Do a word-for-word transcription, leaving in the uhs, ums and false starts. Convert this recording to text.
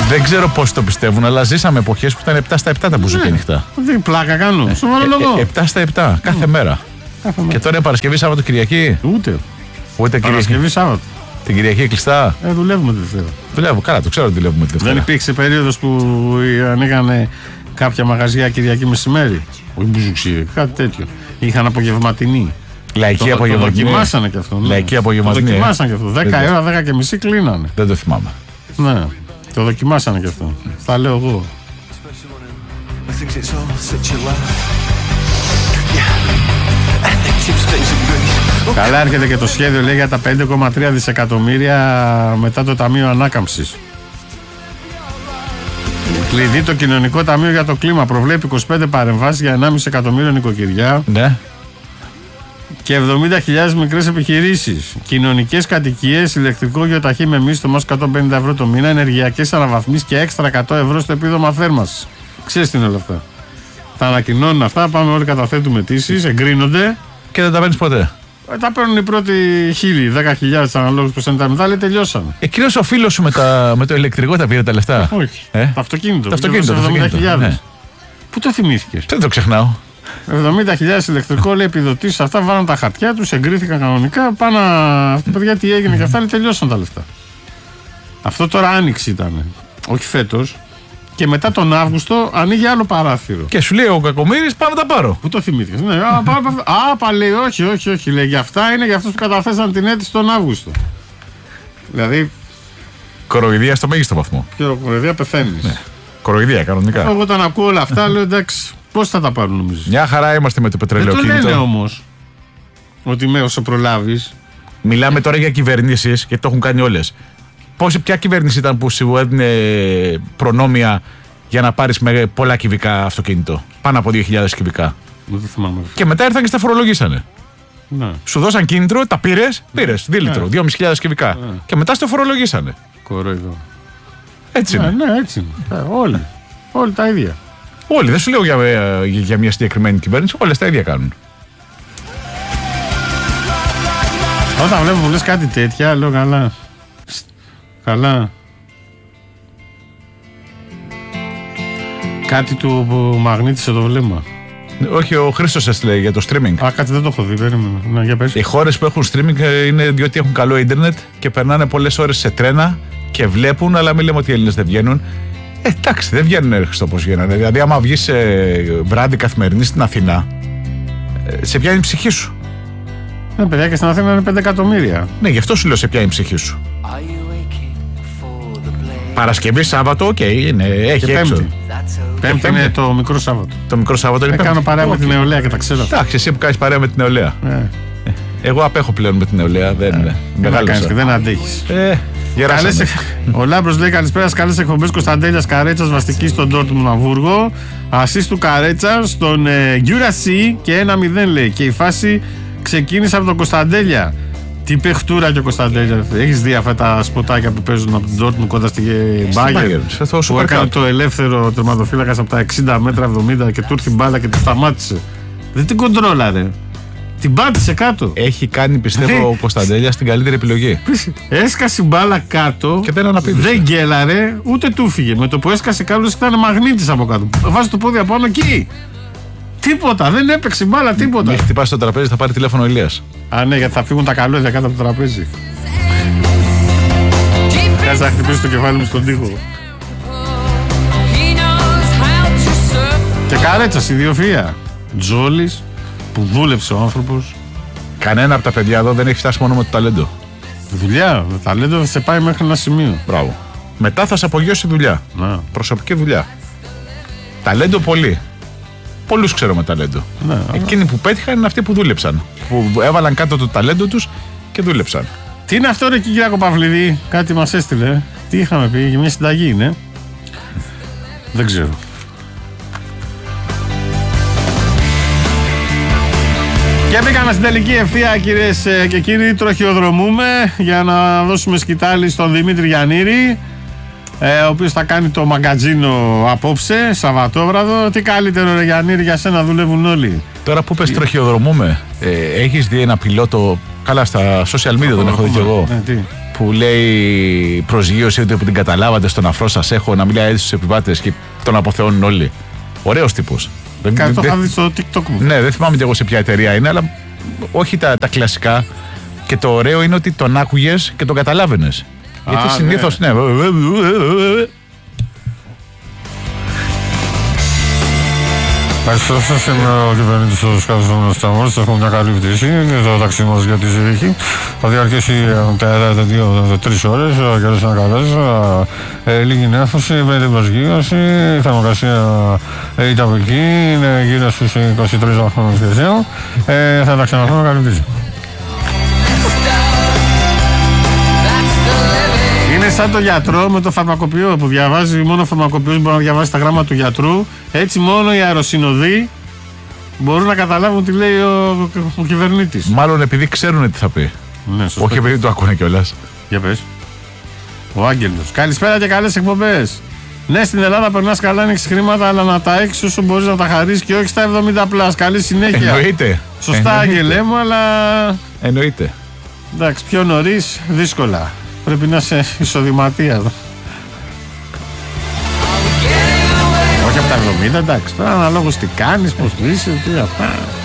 Δεν ξέρω πώς το πιστεύουν, αλλά ζήσαμε εποχές που ήταν επτά στα επτά τα μπουζούκια ναι. ανοιχτά. Δεν πλάκα κάνω. Σοβαρό λόγο. επτά στα επτά κάθε mm. μέρα. Κάθε μέρα. Και τώρα είναι Παρασκευή, Σάββατο, Κυριακή. Ούτε. Ούτε Παρασκευή, Σάββατο. Την Κυριακή κλειστά. Ε, δουλεύουμε τη Δευτέρα. Δουλεύω, καλά, το ξέρω ότι δουλεύουμε τη Δευτέρα. Δεν υπήρξε περίοδος που ανοίγανε κάποια μαγαζιά Κυριακή μεσημέρι. Όχι μπουζουξί, κάτι τέτοιο. Είχαν απογευματινή. Λαϊκή απογευματινή. Το δοκιμάσανε και αυτό. Ναι. Λαϊκή απογευματινή. Το δοκιμάσανε και αυτό. δέκα η ώρα, δέκα και μισή κλείνανε. Δεν το θυμάμαι. Ναι, το δοκιμάσανε και αυτό. Θα λέω εγώ. Καλά έρχεται και το σχέδιο, λέει, για τα πέντε κόμμα τρία δισεκατομμύρια μετά το Ταμείο Ανάκαμψης. Κλειδί το Κοινωνικό Ταμείο για το Κλίμα. Προβλέπει είκοσι πέντε παρεμβάσεις για ενάμιση εκατομμύριο νοικοκυριά. Ναι. Και εβδομήντα χιλιάδες μικρές επιχειρήσεις. Κοινωνικές κατοικίες, ηλεκτρικό γεωταχή με μίσθο μας εκατόν πενήντα ευρώ το μήνα, ενεργειακές αναβαθμίσεις και έξτρα εκατό ευρώ στο επίδομα θέρμανσης. Ξέρεις τι είναι όλα αυτά. Τα ανακοινώνουν αυτά, πάμε όλοι, καταθέτουμε αιτήσεις, εγκρίνονται. Και δεν τα παίρνεις ποτέ. Ε, τα παίρνουν οι πρώτοι χίλιοι, δέκα χιλιάδες αναλόγως που είναι τα μετά, λέει τελειώσαν. Εκείνος ο φίλος σου με, τα, με το ηλεκτρικό τα πήρε τα λεφτά. Όχι. Ε? Το αυτοκίνητο. Το αυτοκίνητο. εβδομήντα χιλιάδες. Ναι. Πού το θυμήθηκες? Δεν το ξεχνάω. εβδομήντα χιλιάδες ηλεκτρικό, λέει, επιδοτήσεις, αυτά βάλαν τα χαρτιά τους, εγκρίθηκαν κανονικά. Πάνε αυτά, παιδιά, τι έγινε και αυτά, λέει, τελειώσαν τα λεφτά. Αυτό τώρα άνοιξη ήταν. Όχι φέτος. Και μετά τον Αύγουστο ανοίγει άλλο παράθυρο. Και σου λέει ο Κακομοίρης, πάμε να τα πάρω. Πού το θυμήθηκες? Ναι, α, πά, πά, α, πά, λέει, όχι, όχι, όχι. Λέει, για αυτά είναι για αυτούς που καταθέσαν την αίτηση τον Αύγουστο. Δηλαδή. Κοροϊδία στο μέγιστο βαθμό. Και κοροϊδία πεθαίνεις. Ναι. Κοροϊδία, κανονικά. Εγώ όταν ακούω όλα αυτά, λέω, εντάξει, πώς θα τα πάρουν, νομίζεις? Μια χαρά είμαστε με το πετρελαιοκίνητο. Δεν το λένε όμως. Ότι με όσο προλάβεις. Μιλάμε τώρα για κυβερνήσεις, γιατί το έχουν κάνει όλες. Πώς, ποια κυβέρνηση ήταν που σου έδινε προνόμια για να πάρεις με πολλά κυβικά αυτοκίνητο? Πάνω από δύο χιλιάδες κυβικά. Δεν το θυμάμαι. Και μετά ήρθαν και στα φορολογήσανε. Ναι. Σου δώσαν κίνητρο, τα πήρες, πήρες, δίλητρο, Ναι. δύο χιλιάδες πεντακόσια κυβικά. Ναι. Και μετά στο φορολογήσανε. Κοροϊδό. Έτσι Ναι, είναι. ναι, έτσι είναι. Ε, όλοι. Όλοι τα ίδια. Όλοι, δεν σου λέω για, για, για μια συγκεκριμένη κυβέρνηση, όλες τα ίδια κάνουν. Όταν βλέπω που λες κάτι τέτοια, λέω καλά. Καλά. Κάτι του που μαγνήτησε το βλέμμα. Όχι, ο Χρήστος έστειλε για το streaming. Α, κάτι δεν το έχω δει, περίμενα. Να, για πες. Οι χώρες που έχουν streaming είναι διότι έχουν καλό ίντερνετ και περνάνε πολλές ώρες σε τρένα και βλέπουν, αλλά μην λέμε ότι οι Έλληνες δεν βγαίνουν. Ε, εντάξει, δεν βγαίνουν, Χρήστο, όπως βγαίνανε. Δηλαδή, άμα βγεις ε, βράδυ καθημερινή στην Αθηνά, ε, σε πιάνει η ψυχή σου. Ναι, παιδιά, και στην Αθήνα είναι πέντε εκατομμύρια. Ναι, γι' αυτό σου λέω σε πιάνει η ψυχή σου. Παρασκευή, Σάββατο, οκ, okay, είναι, έχει και έξω. Πέμπτη. Πέμπτη είναι το μικρό Σάββατο. Το μικρό Σάββατο είναι πέμπτη. Κάνω παρέα okay. με την νεολαία και τα ξέρω. Εντάξει, εσύ που κάνεις παρέα με την νεολαία. Ε. Εγώ απέχω πλέον με την νεολαία, δεν είναι. Μεγάλωσα. Και δεν αντέχεις. Ε, καλές, ο Λάμπρος λέει καλησπέρα, καλές εκπομπές. Κωνσταντέλιας Καρέτσας βαστική στον Ντόρτμουντ Αμβούργο. Ασίστ του Καρέτσα στον Γιουρασί και ένα μηδέν λέει. Και η φάση ξεκίνησε από τον Κωνσταντέλια. Τι παιχτούρα και ο Κωνσταντέλια. Έχεις δει αυτά τα σποτάκια που παίζουν από τον Ντόρτμουντ κοντά στη Μπάγκερ? Που έκανε το ελεύθερο τερματοφύλακα από τα εξήντα μέτρα, εβδομήντα και του ήρθε η μπάλα και τη σταμάτησε. Δεν την κοντρόλαρε. Την πάτησε κάτω. Έχει κάνει, πιστεύω, ο Κωνσταντέλιας την καλύτερη επιλογή. Έσκασε μπάλα κάτω και δεν αναπήδησε. Δεν γκέλαρε, ούτε του φύγε. Με το που έσκασε κάτω ήταν μαγνήτης από κάτω. Βάζει το πόδι από πάνω εκεί. Τίποτα, δεν έπαιξε μπάλα, τίποτα. Μην χτυπάσει το τραπέζι, θα πάρει τηλέφωνο ο Ηλίας. Α, ναι, γιατί θα φύγουν τα καλώδια κάτω από το τραπέζι. Κάτσε να χτυπήσει το κεφάλι μου στον τοίχο. Και Καρέτσας, ιδιοφυΐα. Τζόλης, που δούλεψε ο άνθρωπος. Κανένα από τα παιδιά εδώ δεν έχει φτάσει μόνο με το ταλέντο. Δουλειά, το ταλέντο θα σε πάει μέχρι ένα σημείο. Μπράβο. Μετά θα σε απογειώσει δουλειά. Να. Προσωπική δουλειά. Ταλέντο πολύ. Πολλούς ξέρω με ταλέντο. Ναι, εκείνοι που πέτυχαν είναι αυτοί που δούλεψαν. Που έβαλαν κάτω το ταλέντο τους και δούλεψαν. Τι είναι αυτό, ρε Κυριάκο Παυλίδη? Κάτι μας έστειλε. Τι είχαμε πει, για μια συνταγή είναι. Δεν ξέρω. Και μπήκαμε στην τελική ευθεία, κυρίες και κύριοι. Τροχιοδρομούμε για να δώσουμε σκητάλη στον Δημήτρη Γιαννήρη, ε, ο οποίος θα κάνει το μαγκατζίνο απόψε, Σαββατόβραδο. Τι καλύτερο, ρε Γιαννήρη, για σένα δουλεύουν όλοι. Τώρα που πες τροχιοδρομούμε, ε, έχεις δει ένα πιλότο, καλά στα social media τον έχω δει κι εγώ, ναι, που λέει προσγείωση ότι που την καταλάβατε στον αφρό σας έχω, να μιλάει έτσι στους επιβάτες και τον αποθεώνουν όλοι. Ωραίος τύπος. Κάτι το είχα δει στο TikTok μου. Ναι, δεν θυμάμαι κι εγώ σε ποια εταιρεία είναι, αλλά όχι τα, τα κλασικά. Και το ωραίο είναι ότι τον άκουγες και τον καταλάβαινες. Γιατί συνήθως, ναι. ναι. Ευχαριστώ σας, είμαι ο κυβερνήτης του Σκάφους Σταμμός. Έχουμε μια καλή πτήση. Είναι το ταξί μας για τη Ζηρίχη. Θα διαρκέσει δύο τρεις ώρες. Ο καιρός είναι καλός. Λίγη νέφωση, με την προσγείωση. Η θερμοκρασία η ταπική είναι γύρω στους είκοσι τρεις βαθμούς Κελσίου. Θα τα ξαναπούμε, καλή πτήση. Είναι σαν το γιατρό με το φαρμακοποιό που διαβάζει, μόνο ο φαρμακοποιός μπορεί να διαβάσει τα γράμματα του γιατρού. Έτσι μόνο οι αεροσυνοδοί μπορούν να καταλάβουν τι λέει ο, ο κυβερνήτης. Μάλλον επειδή ξέρουν τι θα πει. Ναι, σωστά. Όχι επειδή το ακούνε κιόλας. Για πες. Ο Άγγελος. Καλησπέρα και καλές εκπομπές. Ναι, στην Ελλάδα περνάς καλά, αν έχεις χρήματα, αλλά να τα έχεις όσο μπορείς να τα χαρίσεις και όχι στα εβδομήντα πλάς. Καλή συνέχεια. Εννοείται. Σωστά, Άγγελέ μου, αλλά. Εννοείται. Εντάξει, πιο νωρίς, δύσκολα. Πρέπει να είσαι εισοδηματία εδώ. Όχι από τα εβδομήντα, εντάξει. Τώρα αναλόγως τι κάνεις, πώς είσαι, τι αυτά.